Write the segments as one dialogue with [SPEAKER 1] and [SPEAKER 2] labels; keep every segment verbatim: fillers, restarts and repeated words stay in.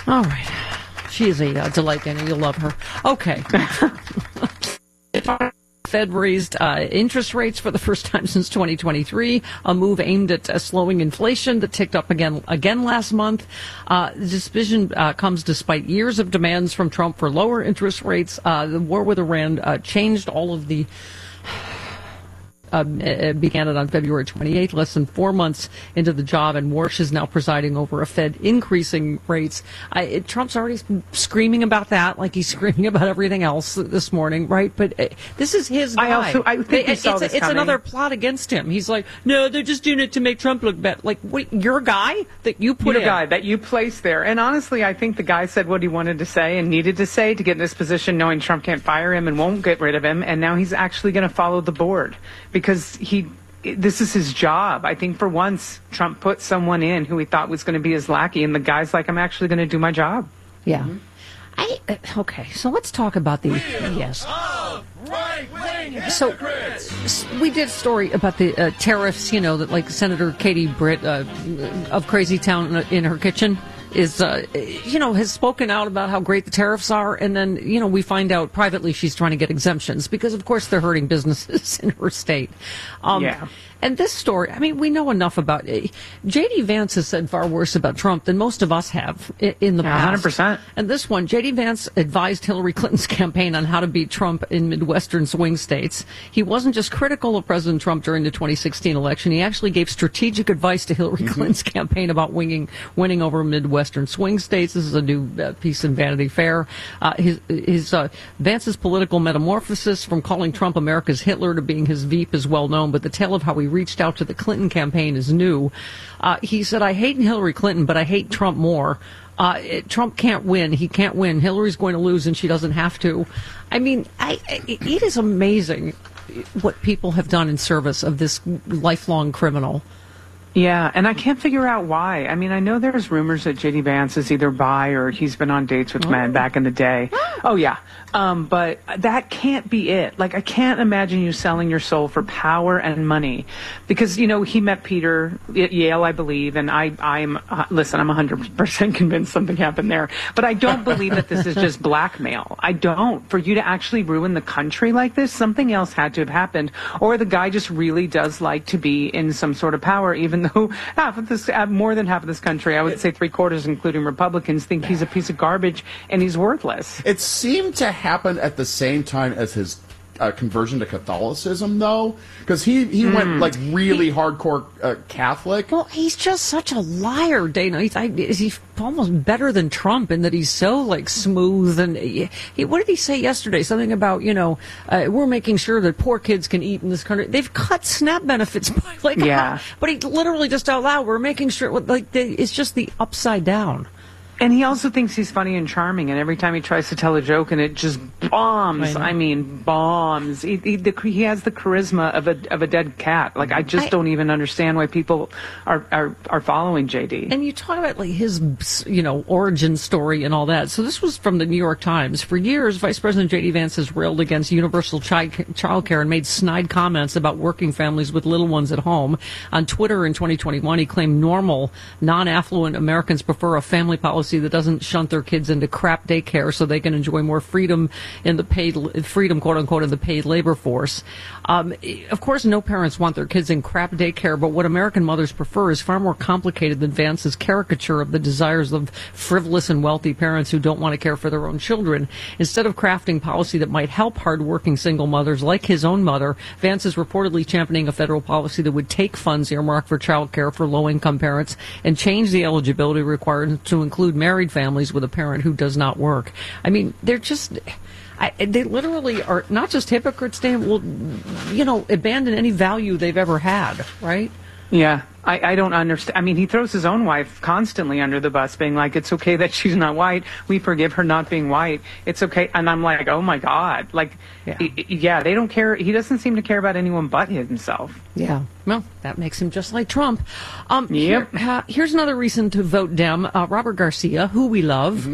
[SPEAKER 1] All right. She is a uh, delight, Dana. You'll love her. Okay. Fed raised uh, interest rates for the first time since twenty twenty-three, a move aimed at uh, slowing inflation that ticked up again again last month. Uh, the decision uh, comes despite years of demands from Trump for lower interest rates. Uh, the war with Iran uh, changed all of the... Uh, began it on February twenty-eighth, less than four months into the job, and Warsh is now presiding over a Fed increasing rates. I, it, Trump's already screaming about that, like he's screaming about everything else this morning, right? But uh, this is his guy.
[SPEAKER 2] I also, I think
[SPEAKER 1] it,
[SPEAKER 2] saw
[SPEAKER 1] it's,
[SPEAKER 2] this
[SPEAKER 1] it's
[SPEAKER 2] coming.
[SPEAKER 1] another plot against him. He's like, no, they're just doing it to make Trump look bad. Like, wait, your guy that you put
[SPEAKER 2] your
[SPEAKER 1] in.
[SPEAKER 2] guy that you placed there. And honestly, I think the guy said what he wanted to say and needed to say to get in this position, knowing Trump can't fire him and won't get rid of him. And now he's actually going to follow the board because he. This is his job. I think for once, Trump put someone in who he thought was going to be his lackey, and the guy's like, I'm actually going to do my job.
[SPEAKER 1] Yeah. Mm-hmm. I, uh, okay, so let's talk about the... Yes. So we did a story about the uh, tariffs, you know, that like Senator Katie Britt uh, of Crazy Town in her kitchen is, uh, you know, has spoken out about how great the tariffs are. And then, you know, we find out privately she's trying to get exemptions because, of course, they're hurting businesses in her state. Um,
[SPEAKER 2] yeah.
[SPEAKER 1] And this story, I mean, we know enough about it. J D. Vance has said far worse about Trump than most of us have in the
[SPEAKER 2] yeah,
[SPEAKER 1] past.
[SPEAKER 2] one hundred percent.
[SPEAKER 1] And this one, J D. Vance advised Hillary Clinton's campaign on how to beat Trump in Midwestern swing states. He wasn't just critical of President Trump during the twenty sixteen election. He actually gave strategic advice to Hillary mm-hmm. Clinton's campaign about winning, winning over Midwestern swing states. This is a new uh, piece in Vanity Fair. Uh, his his uh, Vance's political metamorphosis from calling Trump America's Hitler to being his Veep is well known, but the tale of how he reached out to the Clinton campaign is new. Uh, he said, I hate Hillary Clinton, but I hate Trump more. Uh, it, Trump can't win. He can't win. Hillary's going to lose, and she doesn't have to. I mean, I, I, it is amazing what people have done in service of this lifelong criminal.
[SPEAKER 2] Yeah, and I can't figure out why. I mean, I know there's rumors that J D. Vance is either bi or he's been on dates with oh. men back in the day. Oh, yeah. Um, but that can't be it. Like, I can't imagine you selling your soul for power and money. Because, you know, he met Peter at Yale, I believe, and I, I'm, uh, listen, I'm one hundred percent convinced something happened there. But I don't believe that this is just blackmail. I don't. For you to actually ruin the country like this, something else had to have happened. Or the guy just really does like to be in some sort of power, even though half of this, more than half of this country, I would say three quarters, including Republicans, think he's a piece of garbage and he's worthless.
[SPEAKER 3] It seemed to happen at the same time as his uh, conversion to Catholicism, though, because he, he mm. went like really he, hardcore uh, Catholic.
[SPEAKER 1] Well, he's just such a liar, Dana. He's, I, is he almost better than Trump in that he's so like smooth and he, he, what did he say yesterday? Something about, you know, uh, we're making sure that poor kids can eat in this country. They've cut SNAP benefits by like,
[SPEAKER 2] yeah.
[SPEAKER 1] How, but he literally just out loud, we're making sure like they, it's just the upside down.
[SPEAKER 2] And he also thinks he's funny and charming, and every time he tries to tell a joke and it just bombs, I, I mean, bombs. He, he, the, he has the charisma of a of a dead cat. Like, I just I, don't even understand why people are, are, are following J D.
[SPEAKER 1] And you talk about, like, his, you know, origin story and all that. So this was from the New York Times. For years, Vice President J D. Vance has railed against universal child care and made snide comments about working families with little ones at home. On Twitter in twenty twenty-one, he claimed normal, non-affluent Americans prefer a family policy that doesn't shunt their kids into crap daycare so they can enjoy more freedom in the paid freedom, quote unquote, in the paid labor force. Um, of course, no parents want their kids in crap daycare, but what American mothers prefer is far more complicated than Vance's caricature of the desires of frivolous and wealthy parents who don't want to care for their own children. Instead of crafting policy that might help hardworking single mothers like his own mother, Vance is reportedly championing a federal policy that would take funds earmarked for child care for low-income parents and change the eligibility requirements to include married families with a parent who does not work. I mean, they're just... I, they literally are not just hypocrites, Dan, will, you know, abandon any value they've ever had, right?
[SPEAKER 2] Yeah, I, I don't understand. I mean, he throws his own wife constantly under the bus, being like, it's okay that she's not white. We forgive her not being white. It's okay. And I'm like, oh, my God. Like, yeah, he, yeah they don't care. He doesn't seem to care about anyone but himself.
[SPEAKER 1] Yeah. Well, that makes him just like Trump. Um,
[SPEAKER 2] yep.
[SPEAKER 1] Here, uh, here's another reason to vote Dem. Uh, Robert Garcia, who we love. Mm-hmm.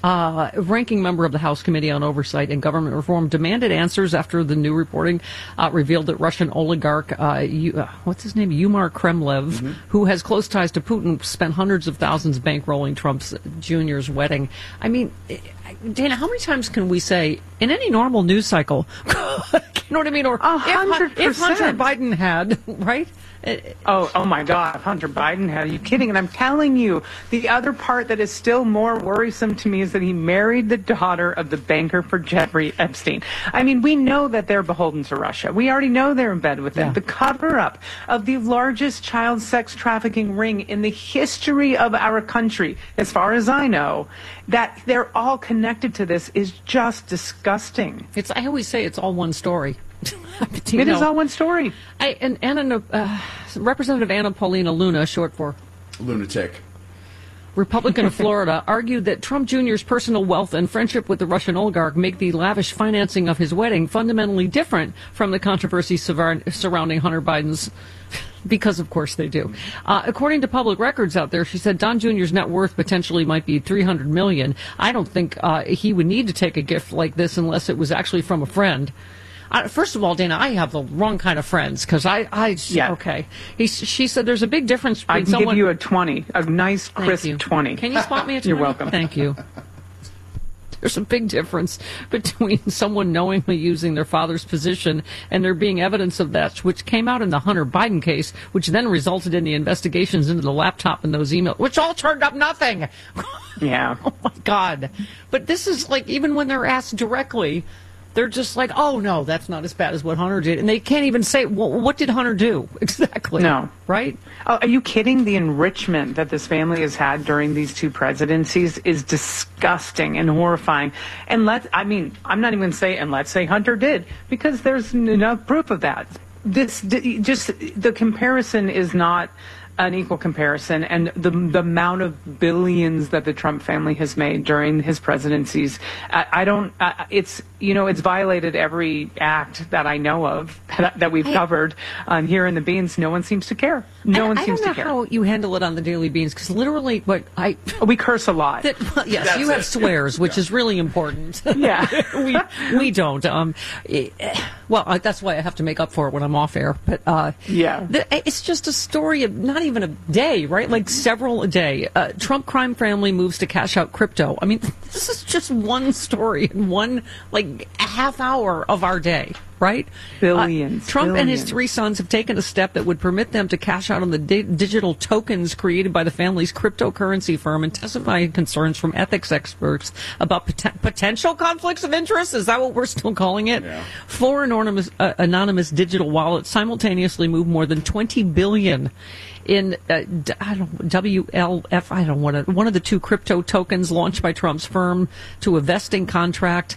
[SPEAKER 1] Uh, a ranking member of the House Committee on Oversight and Government Reform demanded answers after the new reporting uh, revealed that Russian oligarch, uh, U, uh, what's his name, Yumar Kremlev, mm-hmm. who has close ties to Putin, spent hundreds of thousands bankrolling Trump's Junior's wedding. I mean, Dana, how many times can we say, in any normal news cycle, you know what I mean? Or
[SPEAKER 2] A hundred
[SPEAKER 1] if, if Hunter
[SPEAKER 2] percent.
[SPEAKER 1] Biden had, right?
[SPEAKER 2] Oh, oh my God, Hunter Biden had. Are you kidding? And I'm telling you, the other part that is still more worrisome to me is that he married the daughter of the banker for Jeffrey Epstein. I mean, we know that they're beholden to Russia. We already know they're in bed with them.
[SPEAKER 1] Yeah.
[SPEAKER 2] The cover-up of the largest child sex trafficking ring in the history of our country, as far as I know, that they're all connected to this is just disgusting.
[SPEAKER 1] It's. I always say it's all one story.
[SPEAKER 2] It
[SPEAKER 1] know,
[SPEAKER 2] is all one story.
[SPEAKER 1] I, and Anna, uh, Representative Anna Paulina Luna, short for
[SPEAKER 3] Lunatic.
[SPEAKER 1] Republican of Florida, argued that Trump Junior's personal wealth and friendship with the Russian oligarch make the lavish financing of his wedding fundamentally different from the controversy surrounding Hunter Biden's, because of course they do. Uh, according to public records out there, she said Don Junior's net worth potentially might be three hundred million dollars. I don't think uh, he would need to take a gift like this unless it was actually from a friend. Uh, first of all, Dana, I have the wrong kind of friends because I, I,
[SPEAKER 2] Yeah.
[SPEAKER 1] okay. He, she said there's a big difference between
[SPEAKER 2] I can
[SPEAKER 1] someone.
[SPEAKER 2] give you a twenty, a nice,
[SPEAKER 1] Thank
[SPEAKER 2] crisp
[SPEAKER 1] you.
[SPEAKER 2] twenty.
[SPEAKER 1] Can you spot me a twenty?
[SPEAKER 2] You're welcome.
[SPEAKER 1] Thank you. There's a big difference between someone knowingly using their father's position and there being evidence of that, which came out in the Hunter Biden case, which then resulted in the investigations into the laptop and those emails, which all turned up nothing.
[SPEAKER 2] Yeah.
[SPEAKER 1] Oh, my God. But this is like, even when they're asked directly, they're just like, oh, no, that's not as bad as what Hunter did. And they can't even say, well, what did Hunter do exactly?
[SPEAKER 2] No.
[SPEAKER 1] Right?
[SPEAKER 2] Oh, are you kidding? The enrichment that this family has had during these two presidencies is disgusting and horrifying. And let I mean, I'm not even going to say, and let's say Hunter did, because there's enough proof of that. This just the comparison is not an equal comparison, and the the amount of billions that the Trump family has made during his presidencies, I, I don't. I, it's you know it's violated every act that I know of that, that we've
[SPEAKER 1] I,
[SPEAKER 2] covered on here in the Beans. No one seems to care. No
[SPEAKER 1] I,
[SPEAKER 2] one
[SPEAKER 1] I
[SPEAKER 2] seems
[SPEAKER 1] don't know
[SPEAKER 2] to care.
[SPEAKER 1] how you handle it on the Daily Beans because literally, what I
[SPEAKER 2] we curse a lot.
[SPEAKER 1] that, well, yes,
[SPEAKER 3] That's
[SPEAKER 1] you have
[SPEAKER 3] it.
[SPEAKER 1] swears, which is really important.
[SPEAKER 2] Yeah.
[SPEAKER 1] we we don't. Um, eh, well, uh, that's why I have to make up for it when I'm off air. But uh,
[SPEAKER 2] Yeah.
[SPEAKER 1] the, it's just a story of not even a day, right? Like several a day. Uh, Trump crime family moves to cash out crypto. I mean, this is just one story in one like a half hour of our day. Right?
[SPEAKER 2] Billions,
[SPEAKER 1] Uh, Trump and his
[SPEAKER 2] billions.
[SPEAKER 1] three sons have taken a step that would permit them to cash out on the di- digital tokens created by the family's cryptocurrency firm and testifying concerns from ethics experts about pot- potential conflicts of interest. Is that what we're still calling it?
[SPEAKER 3] Yeah.
[SPEAKER 1] Four anonymous, uh, anonymous digital wallets simultaneously move more than twenty billion in uh, d- I don't W L F. I don't want to. One of the two crypto tokens launched by Trump's firm to a vesting contract.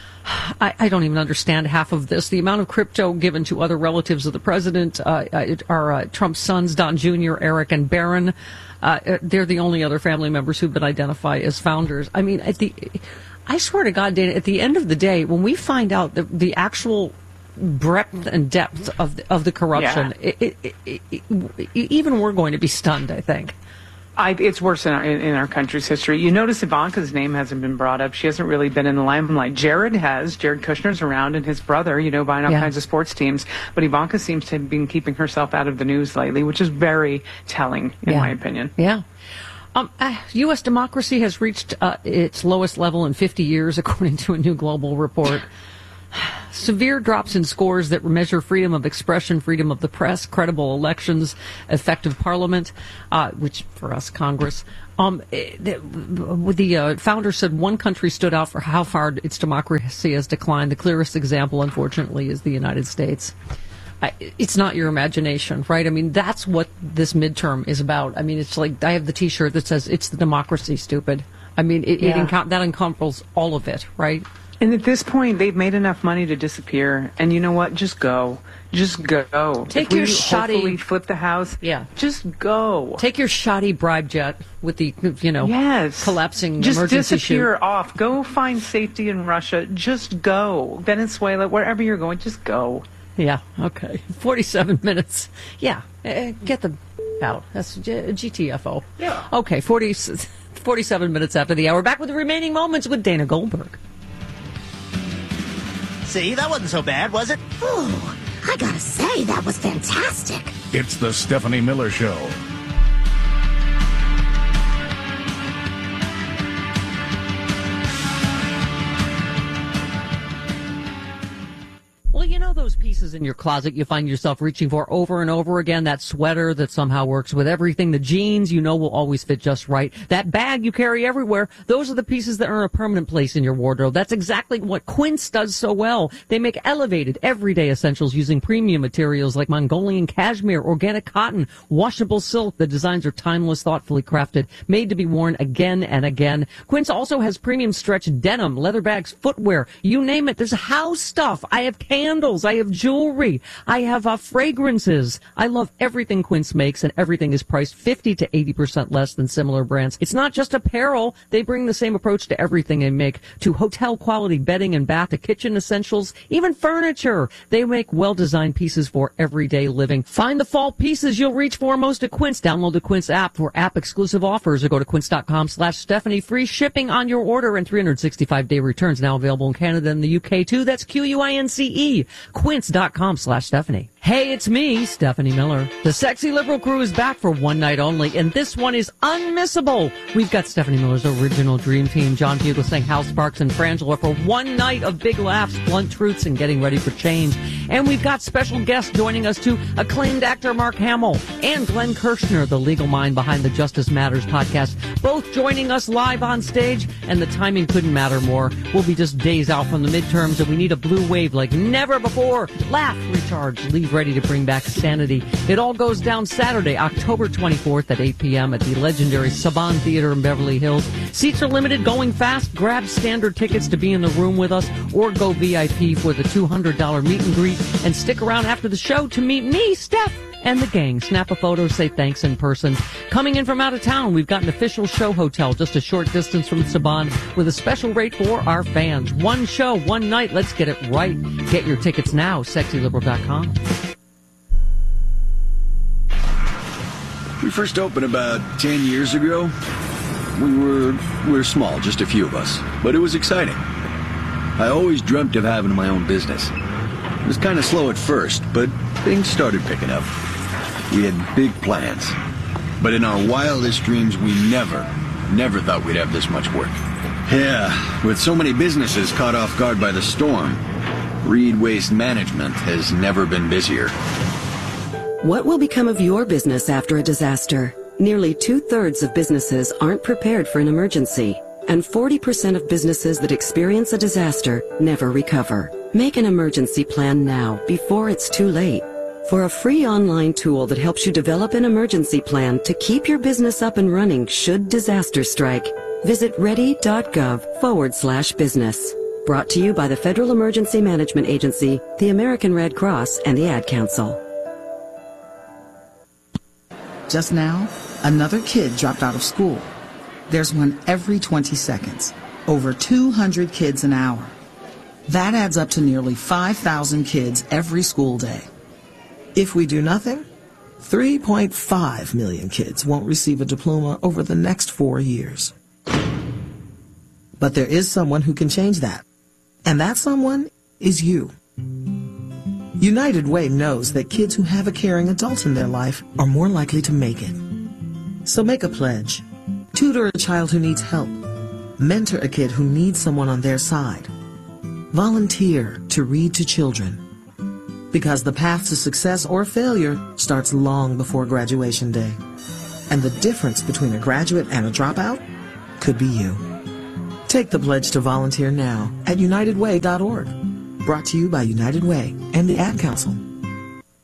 [SPEAKER 1] I, I don't even understand half of this. The amount of crypto given to other relatives of the president uh, are uh, Trump's sons, Don Junior, Eric, and Barron. Uh, they're the only other family members who've been identified as founders. I mean, at the, I swear to God, Dana, at the end of the day, when we find out the, the actual breadth and depth of the, of the corruption,
[SPEAKER 2] Yeah.
[SPEAKER 1] it, it, it, it, even we're going to be stunned, I think.
[SPEAKER 2] I, it's worse in our, in, in our country's history. You notice Ivanka's name hasn't been brought up. She hasn't really been in the limelight. Jared has. Jared Kushner's around, and his brother, you know, buying all
[SPEAKER 1] Yeah.
[SPEAKER 2] kinds of sports teams. But Ivanka seems to have been keeping herself out of the news lately, which is very telling, in
[SPEAKER 1] Yeah.
[SPEAKER 2] my opinion.
[SPEAKER 1] Yeah. Um, uh, U S democracy has reached uh, its lowest level in fifty years, according to a new global report. Severe drops in scores that measure freedom of expression, freedom of the press, credible elections, effective parliament, uh, which for us, Congress. Um, the the uh, founder said one country stood out for how far its democracy has declined. The clearest example, unfortunately, is the United States. I, it's not your imagination, right? I mean, that's what this midterm is about. I mean, it's like I have the T-shirt that says "It's the democracy, stupid." I mean, it,
[SPEAKER 2] Yeah.
[SPEAKER 1] it encom- that encompasses all of it, right?
[SPEAKER 2] And at this point, they've made enough money to disappear. And you know what? Just go. Just go.
[SPEAKER 1] Take
[SPEAKER 2] if we
[SPEAKER 1] your shoddy-
[SPEAKER 2] hopefully flip the House.
[SPEAKER 1] Yeah.
[SPEAKER 2] Just go.
[SPEAKER 1] Take your shoddy bribe jet with the, you know,
[SPEAKER 2] Yes.
[SPEAKER 1] collapsing
[SPEAKER 2] Just
[SPEAKER 1] emergency
[SPEAKER 2] disappear
[SPEAKER 1] chute.
[SPEAKER 2] off. Go find safety in Russia. Just go. Venezuela, wherever you're going, just go.
[SPEAKER 1] Yeah, okay. forty-seven minutes. Yeah, uh, get them out. That's G- G T F O.
[SPEAKER 2] Yeah.
[SPEAKER 1] Okay, forty, forty-seven minutes after the hour. Back with the remaining moments with Dana Goldberg.
[SPEAKER 4] See, that wasn't so bad, was it?
[SPEAKER 5] Ooh, I gotta say, that was fantastic.
[SPEAKER 6] It's the Stephanie Miller Show.
[SPEAKER 1] Well, you know those pieces in your closet you find yourself reaching for over and over again? That sweater that somehow works with everything, the jeans you know will always fit just right, that bag you carry everywhere, those are the pieces that earn a permanent place in your wardrobe. That's exactly what Quince does so well. They make elevated, everyday essentials using premium materials like Mongolian cashmere, organic cotton, washable silk. The designs are timeless, thoughtfully crafted, made to be worn again and again. Quince also has premium stretch denim, leather bags, footwear, you name it. There's house stuff. I have candles. Candles. I have jewelry. I have uh, fragrances. I love everything Quince makes, and everything is priced fifty to eighty percent less than similar brands. It's not just apparel. They bring the same approach to everything they make, to hotel quality bedding and bath, to kitchen essentials, even furniture. They make well-designed pieces for everyday living. Find the fall pieces you'll reach for most at Quince. Download the Quince app for app-exclusive offers or go to quince.com slash Stephanie. Free shipping on your order and three hundred sixty-five day returns, now available in Canada and the U K too. That's Q U I N C E. Quince.com slash Stephanie. Hey, it's me, Stephanie Miller. The Sexy Liberal crew is back for one night only, and this one is unmissable. We've got Stephanie Miller's original dream team, John Fugelsang, Hal Sparks, and Frangela for one night of big laughs, blunt truths, and getting ready for change. And we've got special guests joining us too, acclaimed actor Mark Hamill and Glenn Kirshner, the legal mind behind the Justice Matters podcast, both joining us live on stage, and the timing couldn't matter more. We'll be just days out from the midterms, and we need a blue wave like never before. Laugh, recharge, leave ready to bring back sanity. It all goes down Saturday, October twenty-fourth at eight p.m. at the legendary Saban Theater in Beverly Hills. Seats are limited, going fast. Grab standard tickets to be in the room with us, or go V I P for the two hundred dollars meet and greet, and stick around after the show to meet me, Steph, and the gang. Snap a photo, say thanks in person. Coming in from out of town, we've got an official show hotel just a short distance from Saban with a special rate for our fans. One show, one night. Let's get it right. Get your tickets now, sexy liberal dot com.
[SPEAKER 7] We first opened about ten years ago. We were, we were small, just a few of us, but it was exciting. I always dreamt of having my own business. It was kind of slow at first, but things started picking up. We had big plans, but in our wildest dreams, we never, never thought we'd have this much work. Yeah, with so many businesses caught off guard by the storm, Reed Waste Management has never been busier.
[SPEAKER 8] What will become of your business after a disaster? Nearly two-thirds of businesses aren't prepared for an emergency, and forty percent of businesses that experience a disaster never recover. Make an emergency plan now, before it's too late. For a free online tool that helps you develop an emergency plan to keep your business up and running should disaster strike, visit ready.gov forward slash business. Brought to you by the Federal Emergency Management Agency, the American Red Cross, and the Ad Council.
[SPEAKER 9] Just now, another kid dropped out of school. There's one every twenty seconds. Over two hundred kids an hour. That adds up to nearly five thousand kids every school day.
[SPEAKER 10] If we do nothing, three point five million kids won't receive a diploma over the next four years. But there is someone who can change that. And that someone is you. United Way knows that kids who have a caring adult in their life are more likely to make it. So make a pledge. Tutor a child who needs help. Mentor a kid who needs someone on their side. Volunteer to read to children. Because the path to success or failure starts long before graduation day. And the difference between a graduate and a dropout could be you. Take the pledge to volunteer now at united way dot org. Brought to you by United Way and the Ad Council.